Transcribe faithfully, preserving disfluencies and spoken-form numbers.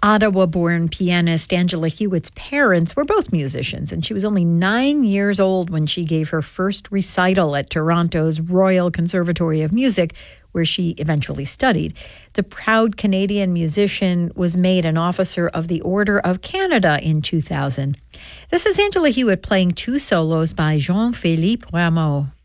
Ottawa-born pianist Angela Hewitt's parents were both musicians, and she was only nine years old when she gave her first recital at Toronto's Royal Conservatory of Music, where she eventually studied. The proud Canadian musician was made an Officer of the Order of Canada in two thousand. This is Angela Hewitt playing two solos by Jean-Philippe Rameau.